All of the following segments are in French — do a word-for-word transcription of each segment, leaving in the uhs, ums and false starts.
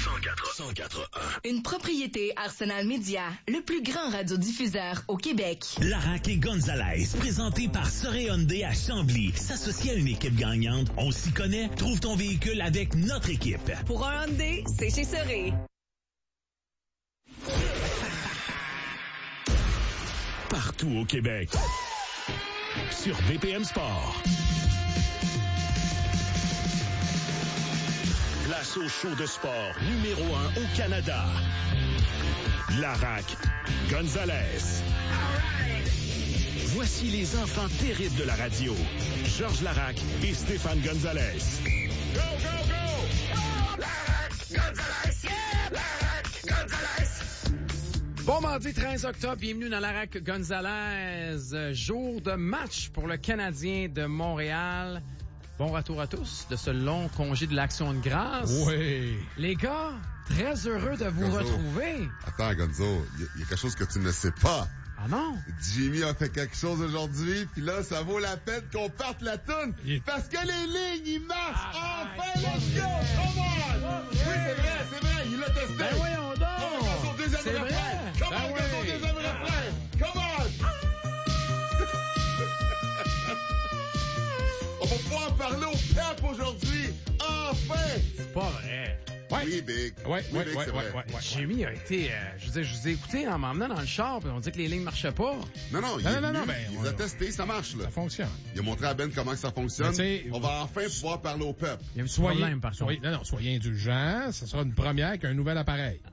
cent quatre, cent quatre un. Une propriété Arsenal Média, le plus grand radiodiffuseur au Québec. Larac et Gonzalez, présenté par Soré Hyundai à Chambly. S'associer à une équipe gagnante, on s'y connaît. Trouve ton véhicule avec notre équipe. Pour un Hyundai, c'est chez Soré. Partout au Québec. Sur B P M Sport. Place au show de sport numéro un au Canada. Larac, Gonzalez. Voici les enfants terribles de la radio. Georges Larac et Stéphane Gonzalez. Go, go, go! Oh, Larac, Gonzalez, yeah! Larac, Gonzalez! Bon mardi treize octobre, bienvenue dans Larac Gonzalez. Jour de match pour le Canadien de Montréal. Bon retour à tous de ce long congé de l'Action de grâce. Oui. Les gars, très heureux de vous Gonzo. retrouver. Attends, Gonzo, il y, y a quelque chose que tu ne sais pas. Ah non? Jimmy a fait quelque chose aujourd'hui, puis là, ça vaut la peine qu'on parte la toune, Il... parce que les lignes, ils marchent. Ah, enfin, let's go! Come on! Oui, c'est vrai, c'est vrai, il l'a testé. Ben voyons donc! On va son deuxième C'est refrain. vrai? Come Ben on, oui. son deuxième refrain. Come on! On va pouvoir parler au P E P aujourd'hui. Enfin! C'est pas vrai. Ouais. Oui, Big. Ouais, oui, ouais, Big, ouais, c'est ouais, vrai. ouais, ouais. Jimmy a été, euh, je veux dire, je vous ai écouté en m'emmenant dans le char, puis on dit que les lignes marchaient pas. Non, non, il, Non, est non, non, venu, non, mais il on- a testé, ça marche, là. Ça fonctionne. Il a montré à Ben comment ça fonctionne. Mais tu sais, On va enfin pouvoir parler au peuple. Il y a un petit Soyez, problème, par soyez, contre. non, non, soyez indulgents. Ce sera une première avec un nouvel appareil.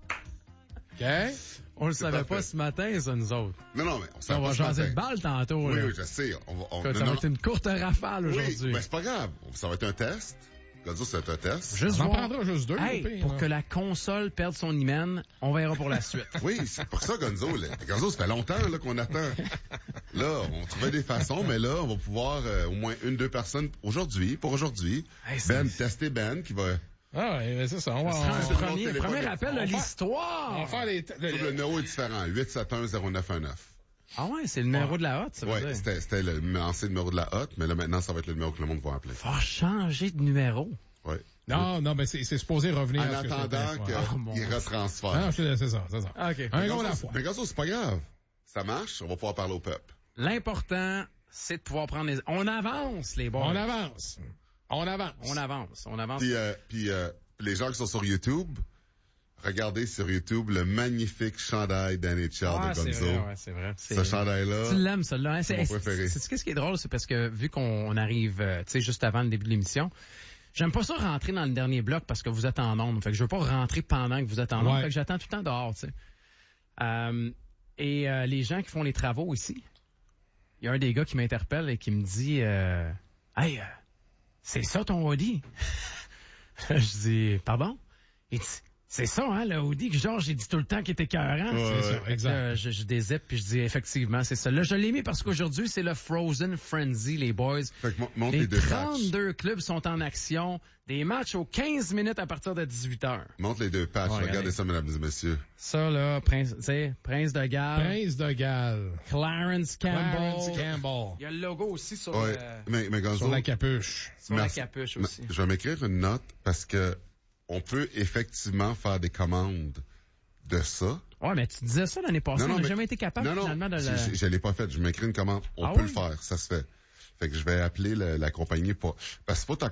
OK? On le savait parfait. pas ce matin, ça, nous autres. Non, non, mais on s'en On va jaser de balle tantôt. Oui, là. oui, je sais. On va, on, Écoute, non, ça va non, être une courte rafale oui, aujourd'hui. mais c'est pas grave. Ça va être un test. Gonzo, c'est un test. Juste On en voir- prendra juste deux. Hey, au pire, pour là. que la console perde son hymen, on verra pour la suite. Oui, c'est pour ça, Gonzo. Là. Gonzo, ça fait longtemps là, qu'on attend. Là, on trouvait des façons, mais là, on va pouvoir euh, au moins une, deux personnes aujourd'hui, pour aujourd'hui. Hey, c'est- Ben, tester Ben, qui va... Ah, ouais, mais c'est ça. On va, Ce on, sera on- un sur premier, mon téléphone, premier appel on de va faire- l'histoire. on va faire les... Le, le numéro est différent. huit sept un zéro neuf un neuf. Ah ouais, c'est le numéro de la hotte, ça veut Oui, dire. c'était, c'était le ancien numéro de la hotte, mais là, maintenant, ça va être le numéro que le monde va appeler. Faut changer de numéro. Oui. Non, non, mais c'est, c'est supposé revenir En à ce que attendant c'était. qu'il Ouais. Oh, mon retransfère. Ah, c'est c'est ça, c'est ça. OK. Un Mais gros à la Gonzo, fois. Mais Gonzo, c'est pas grave. Ça marche, on va pouvoir parler au peuple. L'important, c'est de pouvoir prendre les... On avance, les boys. On avance. On avance. On avance. On avance. Puis, euh, puis euh, les gens qui sont sur YouTube, regardez sur YouTube le magnifique chandail d'N H L Ah, de c'est Gonzo. vrai, ouais, c'est vrai. C'est- Ce chandail-là, Tu l'aimes, celui-là. Hein? c'est mon préféré. C'est, c'est, ce qui est drôle, c'est parce que vu qu'on arrive, euh, tu sais, juste avant le début de l'émission, j'aime pas ça rentrer dans le dernier bloc parce que vous êtes en onde. Fait que je veux pas rentrer pendant que vous êtes en onde. Ouais. Fait que j'attends tout le temps dehors, tu sais. Euh, et euh, les gens qui font les travaux ici, il y a un des gars qui m'interpelle et qui me dit, euh, hey, euh, c'est ça ton Audi? Je dis, pardon? Il dit, c'est ça, hein, le Audi que Georges, il dit tout le temps qu'il était écœurant. Ouais, C'est ouais. ça, exact. Euh, je, je dézippe puis je dis, effectivement, c'est ça. Là, je l'ai mis parce qu'aujourd'hui, c'est le Frozen Frenzy, les boys. fait que mon- monte Les les deux matchs. trente-deux clubs sont en action. Des matchs aux quinze minutes à partir de dix-huit heures. Monte les deux patchs. Ouais, Regardez regardez. ça, mesdames et messieurs. Ça, là, Prince, tu sais, Prince de Galles, Prince de Galles. Clarence Campbell. Clarence Campbell. Il y a le logo aussi sur, Ouais. euh, Mais, mais Gonzo, Sur la capuche. sur la merci. capuche Ma- aussi. je vais m'écrire une note parce que on peut effectivement faire des commandes de ça. Ouais, mais tu disais ça l'année passée. Non, non, on n'a mais- jamais été capable, non, non, finalement, de je, le... je, je l'ai pas fait. Je m'écris une commande. On Ah peut oui? le faire. Ça se fait. Fait que je vais appeler le- la compagnie pour, parce que faut